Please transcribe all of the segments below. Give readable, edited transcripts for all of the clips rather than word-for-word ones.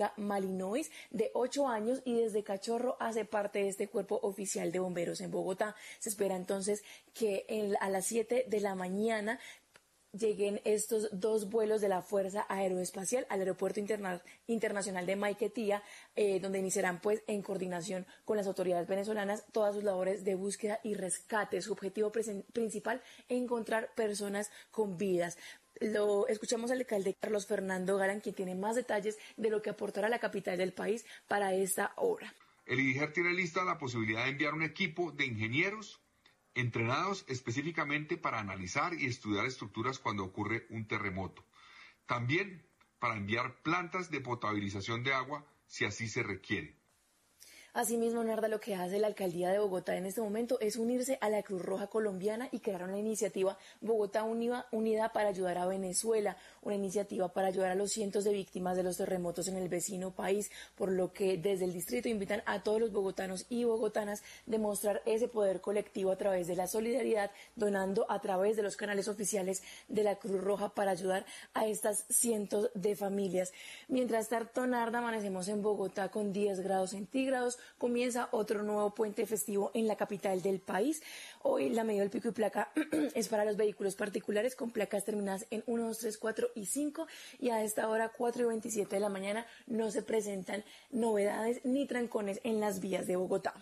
Malinois, de 8 años, y desde cachorro hace parte de este cuerpo oficial de bomberos en Bogotá. Se espera entonces que a las 7 de la mañana lleguen estos 2 vuelos de la Fuerza Aeroespacial al Aeropuerto Internacional de Maiquetía, donde iniciarán pues en coordinación con las autoridades venezolanas todas sus labores de búsqueda y rescate. Su objetivo principal es encontrar personas con vidas. Lo escuchamos al alcalde Carlos Fernando Galán, quien tiene más detalles de lo que aportará la capital del país para esta obra. El IDIGER tiene lista la posibilidad de enviar un equipo de ingenieros entrenados específicamente para analizar y estudiar estructuras cuando ocurre un terremoto. También para enviar plantas de potabilización de agua si así se requiere. Asimismo, Narda, lo que hace la Alcaldía de Bogotá en este momento es unirse a la Cruz Roja Colombiana y crear una iniciativa Bogotá Unida para ayudar a Venezuela, una iniciativa para ayudar a los cientos de víctimas de los terremotos en el vecino país, por lo que desde el distrito invitan a todos los bogotanos y bogotanas a demostrar ese poder colectivo a través de la solidaridad, donando a través de los canales oficiales de la Cruz Roja para ayudar a estas cientos de familias. Mientras tanto, Narda, amanecemos en Bogotá con 10 grados centígrados. Comienza otro nuevo puente festivo en la capital del país. Hoy la medida del pico y placa es para los vehículos particulares con placas terminadas en 1, 2, 3, 4 y 5, y a esta hora 4:27 de la mañana no se presentan novedades ni trancones en las vías de Bogotá.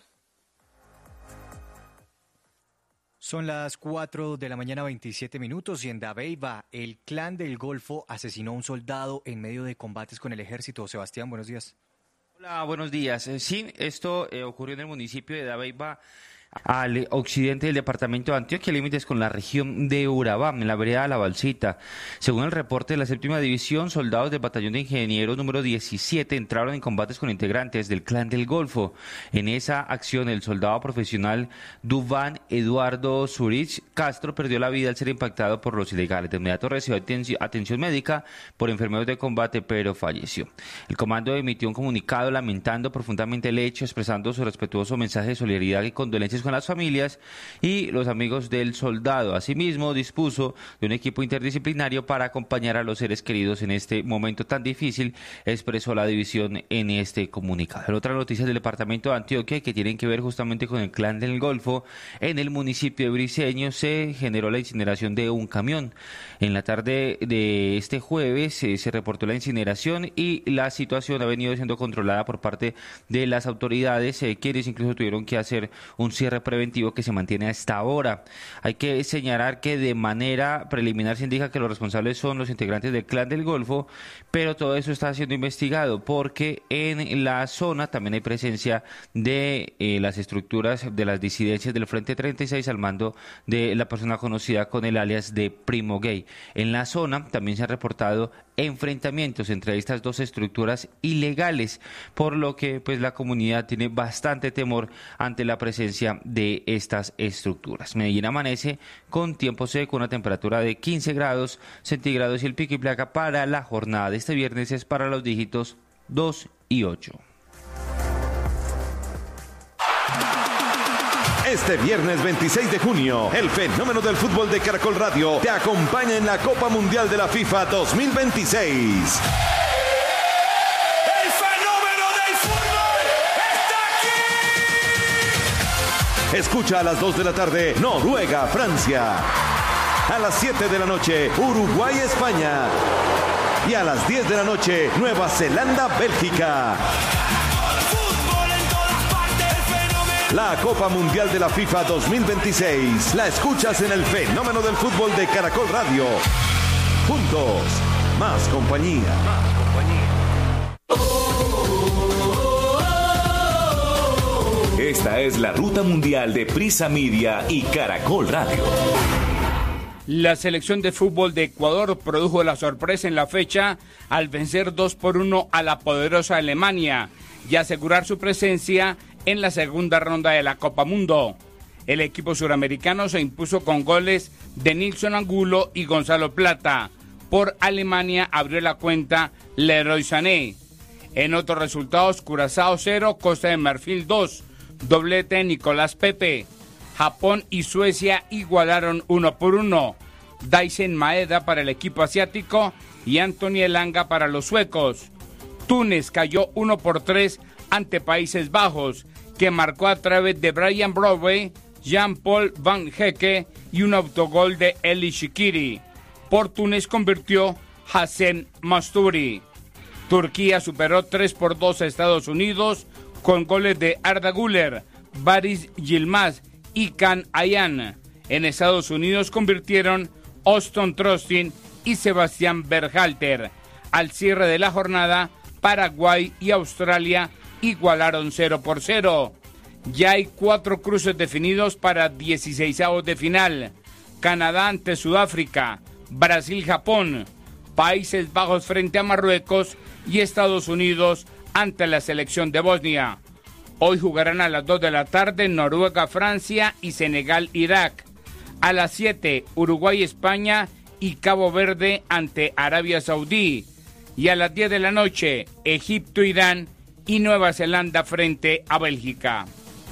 Son las 4 de la mañana, 27 minutos, y en Dabeiba, el Clan del Golfo asesinó a un soldado en medio de combates con el ejército. Sebastián, buenos días. Hola, buenos días. Sí, esto ocurrió en el municipio de Dabeiba, al occidente del departamento de Antioquia, límites con la región de Urabá, en la vereda La Balsita. Según el reporte de la 7ª División, soldados del Batallón de Ingenieros número 17 entraron en combates con integrantes del Clan del Golfo. En esa acción, el soldado profesional Duván Eduardo Zurich Castro perdió la vida al ser impactado por los ilegales. De inmediato recibió atención médica por enfermeros de combate, pero falleció. El comando emitió un comunicado lamentando profundamente el hecho, expresando su respetuoso mensaje de solidaridad y condolencias con las familias y los amigos del soldado. Asimismo, dispuso de un equipo interdisciplinario para acompañar a los seres queridos en este momento tan difícil, expresó la división en este comunicado. En otras noticias del departamento de Antioquia que tienen que ver justamente con el Clan del Golfo, en el municipio de Briceño se generó la incineración de un camión. En la tarde de este jueves se reportó la incineración y la situación ha venido siendo controlada por parte de las autoridades, quienes incluso tuvieron que hacer un cierre preventivo que se mantiene hasta ahora. Hay que señalar que de manera preliminar se indica que los responsables son los integrantes del Clan del Golfo, pero todo eso está siendo investigado porque en la zona también hay presencia de las estructuras de las disidencias del Frente 36 al mando de la persona conocida con el alias de Primo Gay. En la zona también se han reportado enfrentamientos entre estas dos estructuras ilegales, por lo que pues la comunidad tiene bastante temor ante la presencia de estas estructuras. Medellín amanece con tiempo seco, una temperatura de 15 grados centígrados, y el pico y placa para la jornada de este viernes es para los dígitos 2 y 8. Este viernes 26 de junio, el fenómeno del fútbol de Caracol Radio te acompaña en la Copa Mundial de la FIFA 2026. Escucha a las 2 de la tarde Noruega, Francia. A las 7 de la noche Uruguay, España. Y a las 10 de la noche Nueva Zelanda, Bélgica. La Copa Mundial de la FIFA 2026 la escuchas en el fenómeno del fútbol de Caracol Radio. Juntos, más compañía. Esta es la ruta mundial de Prisa Media y Caracol Radio. La selección de fútbol de Ecuador produjo la sorpresa en la fecha al vencer 2-1 a la poderosa Alemania y asegurar su presencia en la segunda ronda de la Copa Mundo. El equipo suramericano se impuso con goles de Nilson Angulo y Gonzalo Plata. Por Alemania abrió la cuenta Leroy Sané. En otros resultados, Curazao 0, Costa de Marfil 2, doblete de Nicolás Pepe. Japón y Suecia igualaron 1-1. Daisen Maeda para el equipo asiático y Anthony Elanga para los suecos. Túnez cayó 1-3 ante Países Bajos, que marcó a través de Brian Broadway, Jean-Paul Van Hecke y un autogol de Eli Shikiri. Por Túnez convirtió Hassen Masturi. Turquía superó 3-2 a Estados Unidos con goles de Arda Güler, Baris Yilmaz y Can Ayhan. En Estados Unidos convirtieron Austin Trostin y Sebastián Berhalter. Al cierre de la jornada, Paraguay y Australia igualaron 0-0. Ya hay 4 cruces definidos para 16avos de final. Canadá ante Sudáfrica, Brasil-Japón, Países Bajos frente a Marruecos y Estados Unidos ante la selección de Bosnia. Hoy jugarán a las 2 de la tarde Noruega-Francia y Senegal-Irak. A las 7, Uruguay-España y Cabo Verde ante Arabia Saudí. Y a las 10 de la noche, Egipto-Irán y Nueva Zelanda frente a Bélgica.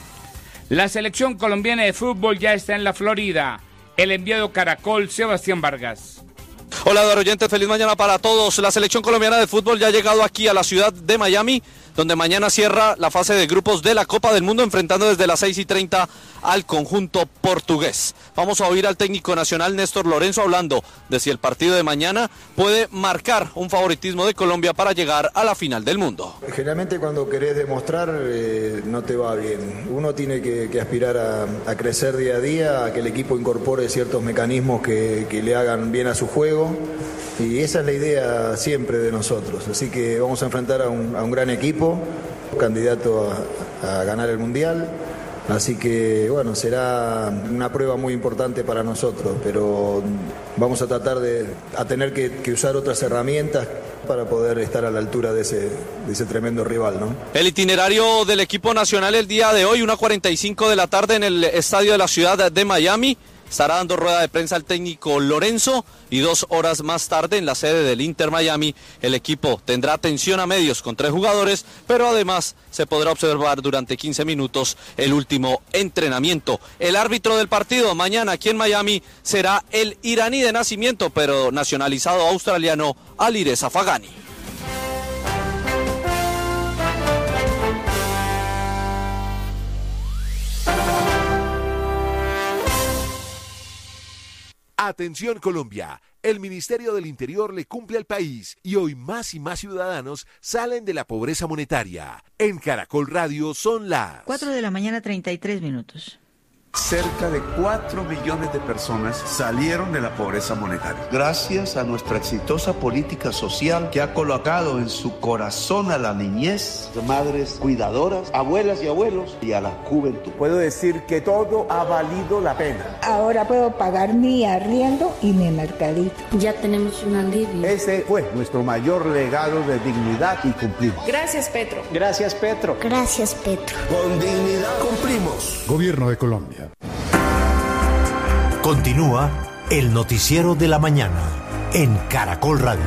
La selección colombiana de fútbol ya está en la Florida. El enviado Caracol, Sebastián Vargas. Hola, Eduardo Oyentes, feliz mañana para todos. La selección colombiana de fútbol ya ha llegado aquí a la ciudad de Miami, donde mañana cierra la fase de grupos de la Copa del Mundo, enfrentando desde las 6:30 al conjunto portugués. Vamos a oír al técnico nacional Néstor Lorenzo hablando de si el partido de mañana puede marcar un favoritismo de Colombia para llegar a la final del mundo. Generalmente cuando querés demostrar no te va bien. Uno tiene que aspirar a crecer día a día, a que el equipo incorpore ciertos mecanismos que le hagan bien a su juego. Y esa es la idea siempre de nosotros. Así que vamos a enfrentar a un gran equipo, candidato a ganar el Mundial. Así que, bueno, será una prueba muy importante para nosotros, pero vamos a tratar de tener que usar otras herramientas para poder estar a la altura de ese tremendo rival, ¿no? El itinerario del equipo nacional el día de hoy, 1:45 de la tarde en el estadio de la ciudad de Miami. Estará dando rueda de prensa el técnico Lorenzo y 2 horas más tarde en la sede del Inter Miami el equipo tendrá atención a medios con 3 jugadores, pero además se podrá observar durante 15 minutos el último entrenamiento. El árbitro del partido mañana aquí en Miami será el iraní de nacimiento, pero nacionalizado australiano, Alireza Fagani. Atención Colombia, el Ministerio del Interior le cumple al país y hoy más y más ciudadanos salen de la pobreza monetaria. En Caracol Radio son las 4:33 a.m. Cerca de 4 millones de personas salieron de la pobreza monetaria. Gracias a nuestra exitosa política social que ha colocado en su corazón a la niñez, madres cuidadoras, abuelas y abuelos y a la juventud. Puedo decir que todo ha valido la pena. Ahora puedo pagar mi arriendo y mi mercadito. Ya tenemos un alivio. Ese fue nuestro mayor legado de dignidad y cumplimos. Gracias, Petro. Gracias, Petro. Gracias, Petro. Con dignidad cumplimos. Gobierno de Colombia. Continúa el noticiero de la mañana en Caracol Radio.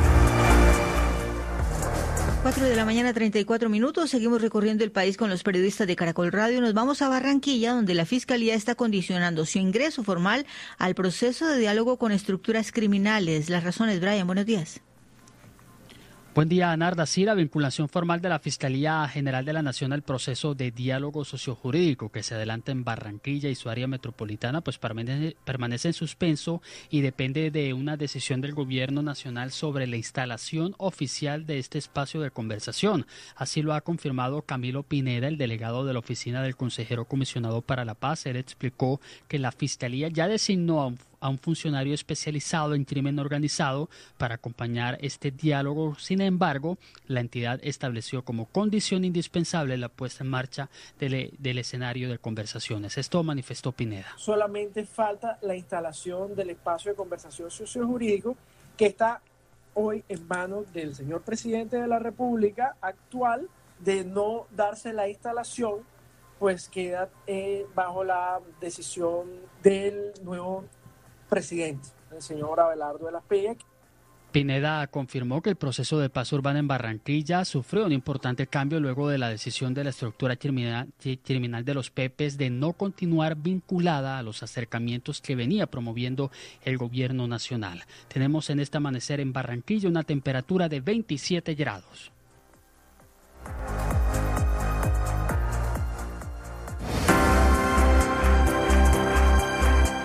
4:34 a.m. Seguimos recorriendo el país con los periodistas de Caracol Radio. Nos vamos a Barranquilla, donde la Fiscalía está condicionando su ingreso formal al proceso de diálogo con estructuras criminales. Las razones, Brian, buenos días. Buen día, Narda. Sí, la vinculación formal de la Fiscalía General de la Nación al proceso de diálogo sociojurídico que se adelanta en Barranquilla y su área metropolitana, pues permanece en suspenso y depende de una decisión del Gobierno Nacional sobre la instalación oficial de este espacio de conversación. Así lo ha confirmado Camilo Pineda, el delegado de la Oficina del Consejero Comisionado para la Paz. Él explicó que la Fiscalía ya designó a un funcionario especializado en crimen organizado para acompañar este diálogo. Sin embargo, la entidad estableció como condición indispensable la puesta en marcha del escenario de conversaciones. Esto manifestó Pineda. Solamente falta la instalación del espacio de conversación sociojurídico que está hoy en manos del señor presidente de la República actual. De no darse la instalación, pues queda bajo la decisión del nuevo presidente, el señor Abelardo de la Espriella. Pineda confirmó que el proceso de paz urbana en Barranquilla sufrió un importante cambio luego de la decisión de la estructura criminal de los Pepes de no continuar vinculada a los acercamientos que venía promoviendo el gobierno nacional. Tenemos en este amanecer en Barranquilla una temperatura de 27 grados.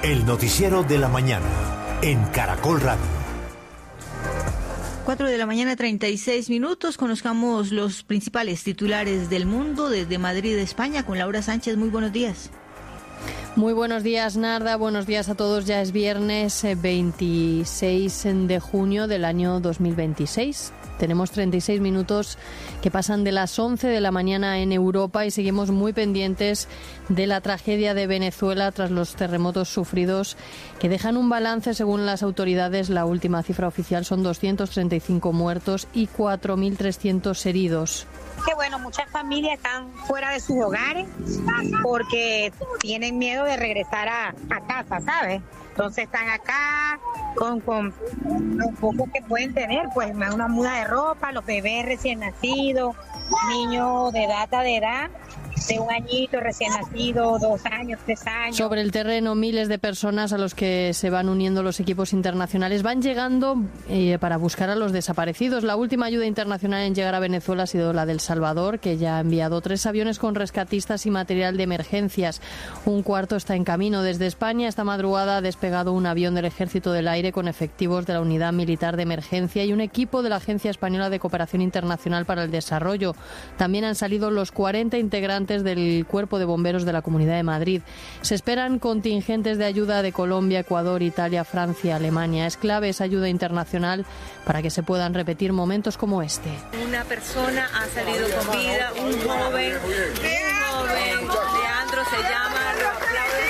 El noticiero de la mañana en Caracol Radio. 4 de la mañana, 36 minutos. Conozcamos los principales titulares del mundo desde Madrid, España, con Laura Sánchez. Muy buenos días. Muy buenos días, Narda. Buenos días a todos. Ya es viernes 26 de junio del año 2026. Tenemos 36 minutos que pasan de las 11 de la mañana en Europa y seguimos muy pendientes de la tragedia de Venezuela tras los terremotos sufridos que dejan un balance, según las autoridades. La última cifra oficial son 235 muertos y 4.300 heridos. Que bueno, muchas familias están fuera de sus hogares porque tienen miedo de regresar a casa, ¿sabes? Entonces están acá con lo poco que pueden tener, pues una muda de ropa, los bebés recién nacidos, niños de edad, de 1 añito recién nacido, 2 años, 3 años. Sobre el terreno, miles de personas a los que se van uniendo los equipos internacionales van llegando para buscar a los desaparecidos. La última ayuda internacional en llegar a Venezuela ha sido la de El Salvador, que ya ha enviado 3 aviones con rescatistas y material de emergencias. Un cuarto está en camino. Desde España, esta madrugada ha despegado un avión del Ejército del Aire con efectivos de la Unidad Militar de Emergencia y un equipo de la Agencia Española de Cooperación Internacional para el Desarrollo. También han salido los 40 integrantes del Cuerpo de Bomberos de la Comunidad de Madrid. Se esperan contingentes de ayuda de Colombia, Ecuador, Italia, Francia, Alemania. Es clave esa ayuda internacional para que se puedan repetir momentos como este. Una persona ha salido con vida, un joven, Leandro se llama, lo aplaudes.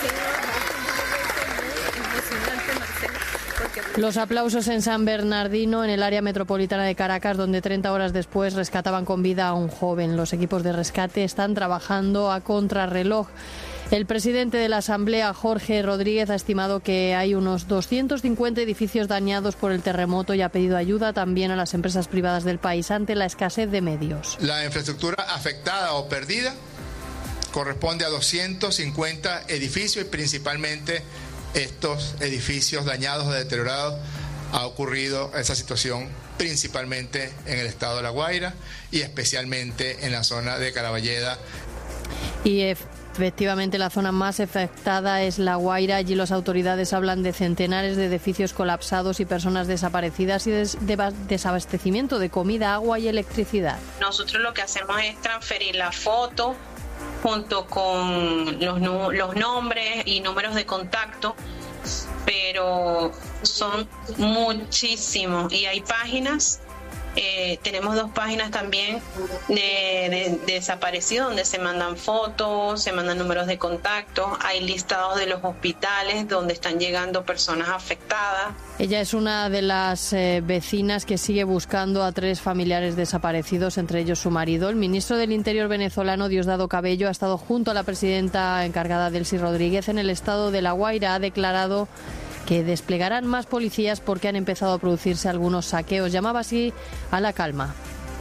Los aplausos en San Bernardino, en el área metropolitana de Caracas, donde 30 horas después rescataban con vida a un joven. Los equipos de rescate están trabajando a contrarreloj. El presidente de la Asamblea, Jorge Rodríguez, ha estimado que hay unos 250 edificios dañados por el terremoto y ha pedido ayuda también a las empresas privadas del país ante la escasez de medios. La infraestructura afectada o perdida corresponde a 250 edificios y principalmente estos edificios dañados o deteriorados. Ha ocurrido esa situación principalmente en el estado de La Guaira y especialmente en la zona de Caraballeda. Y efectivamente la zona más afectada es La Guaira. Allí las autoridades hablan de centenares de edificios colapsados y personas desaparecidas y de desabastecimiento de comida, agua y electricidad. Nosotros lo que hacemos es transferir la foto junto con los nombres y números de contacto, pero son muchísimos y hay páginas. Tenemos 2 páginas también de desaparecidos donde se mandan fotos, se mandan números de contacto, hay listados de los hospitales donde están llegando personas afectadas. Ella es una de las vecinas que sigue buscando a 3 familiares desaparecidos, entre ellos su marido. El ministro del Interior venezolano, Diosdado Cabello, ha estado junto a la presidenta encargada, Delcy Rodríguez, en el estado de La Guaira. Ha declarado que desplegarán más policías porque han empezado a producirse algunos saqueos. Llamaba así a la calma.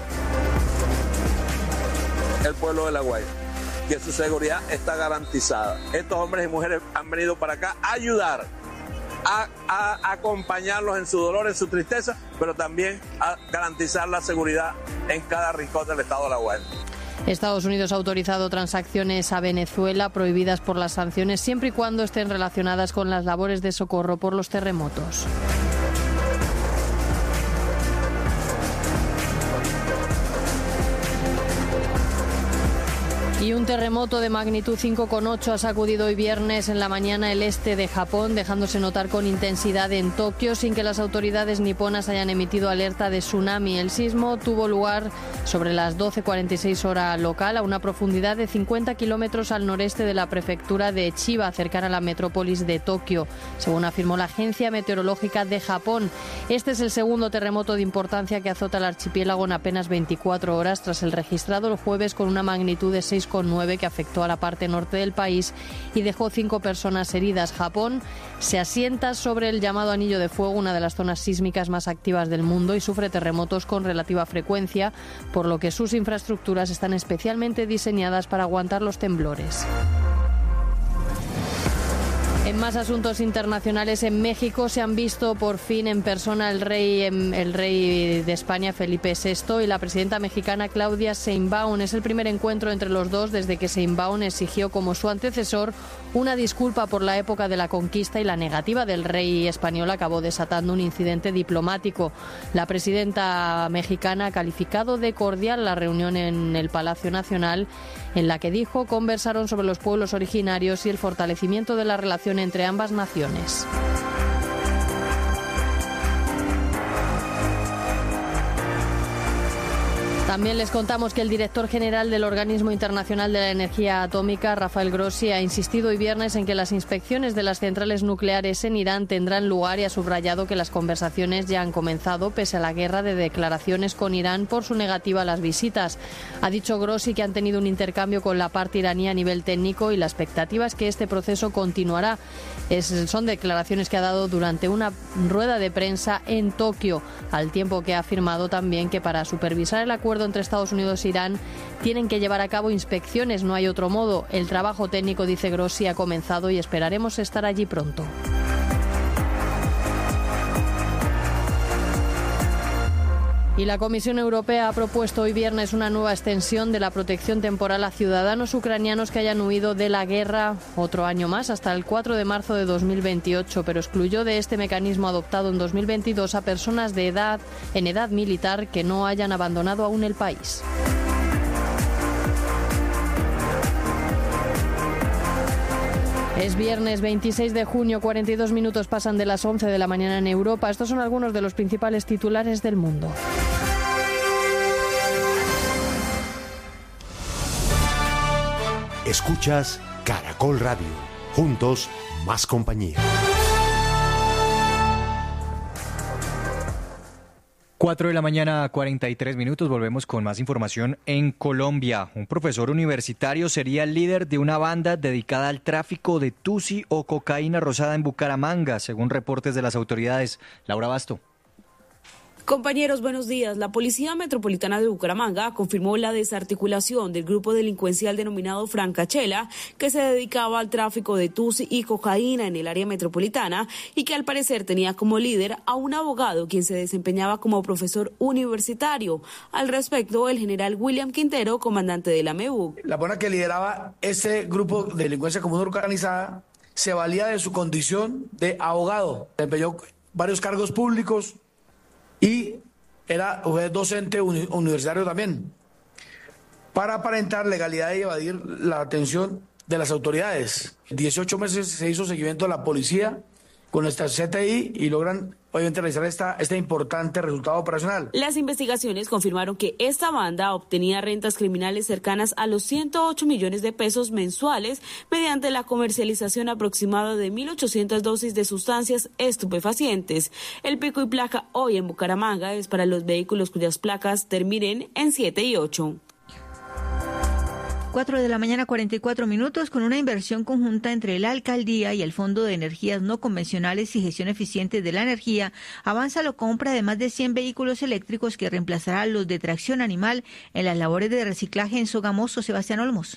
El pueblo de La Guaira, que su seguridad está garantizada. Estos hombres y mujeres han venido para acá a ayudar, a acompañarlos en su dolor, en su tristeza, pero también a garantizar la seguridad en cada rincón del estado de La Guaira. Estados Unidos ha autorizado transacciones a Venezuela prohibidas por las sanciones siempre y cuando estén relacionadas con las labores de socorro por los terremotos. Y un terremoto de magnitud 5,8 ha sacudido hoy viernes en la mañana el este de Japón, dejándose notar con intensidad en Tokio sin que las autoridades niponas hayan emitido alerta de tsunami. El sismo tuvo lugar sobre las 12:46 hora local, a una profundidad de 50 kilómetros al noreste de la prefectura de Chiba, cercana a la metrópolis de Tokio, según afirmó la Agencia Meteorológica de Japón. Este es el segundo terremoto de importancia que azota el archipiélago en apenas 24 horas, tras el registrado el jueves con una magnitud de 6,9 que afectó a la parte norte del país y dejó 5 personas heridas. Japón se asienta sobre el llamado Anillo de Fuego, una de las zonas sísmicas más activas del mundo, y sufre terremotos con relativa frecuencia, por lo que sus infraestructuras están especialmente diseñadas para aguantar los temblores. En más asuntos internacionales, en México se han visto por fin en persona el rey de España, Felipe VI, y la presidenta mexicana, Claudia Sheinbaum. Es el primer encuentro entre los dos desde que Sheinbaum exigió, como su antecesor, una disculpa por la época de la conquista, y la negativa del rey español acabó desatando un incidente diplomático. La presidenta mexicana ha calificado de cordial la reunión en el Palacio Nacional, en la que dijo conversaron sobre los pueblos originarios y el fortalecimiento de la relación entre ambas naciones. También les contamos que el director general del Organismo Internacional de la Energía Atómica, Rafael Grossi, ha insistido hoy viernes en que las inspecciones de las centrales nucleares en Irán tendrán lugar y ha subrayado que las conversaciones ya han comenzado pese a la guerra de declaraciones con Irán por su negativa a las visitas. Ha dicho Grossi que han tenido un intercambio con la parte iraní a nivel técnico y la expectativa es que este proceso continuará. Son declaraciones que ha dado durante una rueda de prensa en Tokio, al tiempo que ha afirmado también que para supervisar el acuerdo entre Estados Unidos e Irán tienen que llevar a cabo inspecciones, no hay otro modo. El trabajo técnico, dice Grossi, ha comenzado y esperaremos estar allí pronto. Y la Comisión Europea ha propuesto hoy viernes una nueva extensión de la protección temporal a ciudadanos ucranianos que hayan huido de la guerra otro año más, hasta el 4 de marzo de 2028, pero excluyó de este mecanismo adoptado en 2022 a personas en edad militar que no hayan abandonado aún el país. Es viernes 26 de junio, 42 minutos pasan de las 11 de la mañana en Europa. Estos son algunos de los principales titulares del mundo. Escuchas Caracol Radio. Juntos, más compañía. 4 de la mañana, 43 minutos. Volvemos con más información en Colombia. Un profesor universitario sería el líder de una banda dedicada al tráfico de tusi o cocaína rosada en Bucaramanga, según reportes de las autoridades. Laura Basto. Compañeros, buenos días. La Policía Metropolitana de Bucaramanga confirmó la desarticulación del grupo delincuencial denominado Francachela, que se dedicaba al tráfico de tusi y cocaína en el área metropolitana y que al parecer tenía como líder a un abogado quien se desempeñaba como profesor universitario. Al respecto, el general William Quintero, comandante de la MEU. La persona que lideraba ese grupo de delincuencia común organizada se valía de su condición de abogado, desempeñó varios cargos públicos y era docente universitario también, para aparentar legalidad y evadir la atención de las autoridades. 18 meses se hizo seguimiento a la policía con nuestra CTI y logran obviamente realizar este importante resultado operacional. Las investigaciones confirmaron que esta banda obtenía rentas criminales cercanas a los 108 millones de pesos mensuales mediante la comercialización aproximada de 1.800 dosis de sustancias estupefacientes. El pico y placa hoy en Bucaramanga es para los vehículos cuyas placas terminen en 7 y 8. 4 de la mañana, 44 minutos, con una inversión conjunta entre la Alcaldía y el Fondo de Energías No Convencionales y Gestión Eficiente de la Energía, avanza la compra de más de 100 vehículos eléctricos que reemplazarán los de tracción animal en las labores de reciclaje en Sogamoso. Sebastián Olmos.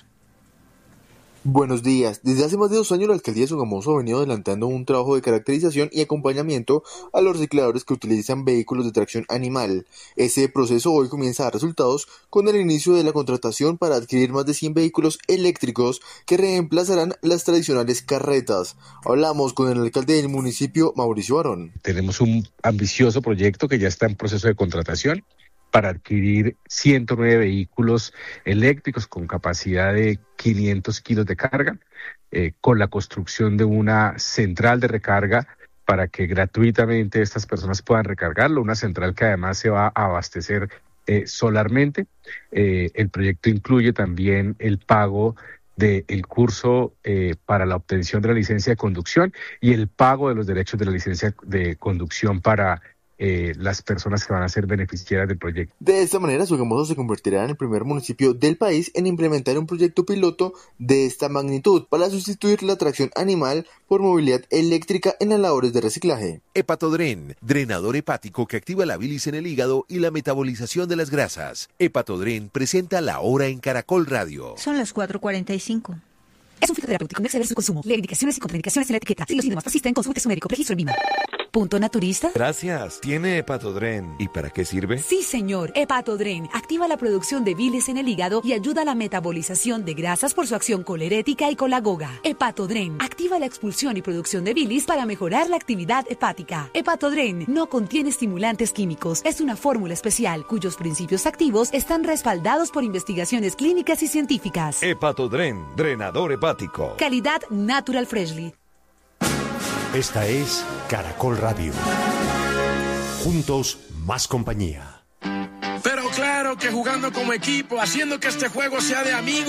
Buenos días. Desde hace más de 2 años la Alcaldía de Sogamoso ha venido adelantando un trabajo de caracterización y acompañamiento a los recicladores que utilizan vehículos de tracción animal. Ese proceso hoy comienza a dar resultados con el inicio de la contratación para adquirir más de 100 vehículos eléctricos que reemplazarán las tradicionales carretas. Hablamos con el alcalde del municipio, Mauricio Barón. Tenemos un ambicioso proyecto que ya está en proceso de contratación para adquirir 109 vehículos eléctricos con capacidad de 500 kilos de carga, con la construcción de una central de recarga para que gratuitamente estas personas puedan recargarlo, una central que además se va a abastecer solarmente. El proyecto incluye también el pago del curso para la obtención de la licencia de conducción y el pago de los derechos de la licencia de conducción para las personas que van a ser beneficiarias del proyecto. De esta manera, Sogamoso se convertirá en el primer municipio del país en implementar un proyecto piloto de esta magnitud para sustituir la tracción animal por movilidad eléctrica en las labores de reciclaje. Hepatodren, drenador hepático que activa la bilis en el hígado y la metabolización de las grasas. Hepatodren presenta La Hora en Caracol Radio. Son las 4:45. Es un fitoterapéutico, no exceder su consumo. Lee indicaciones y contraindicaciones en la etiqueta. Si los síntomas persisten, consulte su médico. Registro en VIMA. ¿Punto naturista? Gracias. ¿Tiene Hepatodren? ¿Y para qué sirve? Sí, señor. Hepatodren activa la producción de bilis en el hígado y ayuda a la metabolización de grasas por su acción colerética y colagoga. Hepatodren activa la expulsión y producción de bilis para mejorar la actividad hepática. Hepatodren no contiene estimulantes químicos. Es una fórmula especial cuyos principios activos están respaldados por investigaciones clínicas y científicas. Hepatodren, drenador hepático. Calidad Natural Freshly. Esta es Caracol Radio. Juntos, más compañía. Pero claro que jugando como equipo, haciendo que este juego sea de amigos.